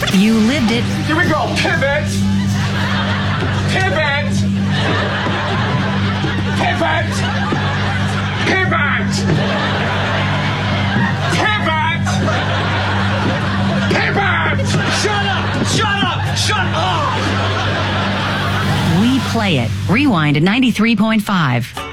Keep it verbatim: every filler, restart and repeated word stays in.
You lived it. Here we go. Pivot. Pivot. Pivot. Pivot. Pivot. Pivot. Shut up! Shut up! Shut up! We play it. Rewind at ninety-three point five.